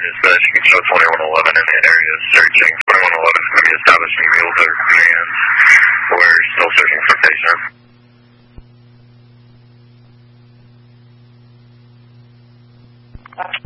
is that you can show 2111 in the area searching. 2111 is going to be establishing mules or commands. We're still searching for patients.